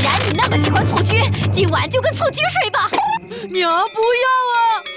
然你那么喜欢蹴鞠，今晚就跟蹴鞠睡吧。 娘不要啊！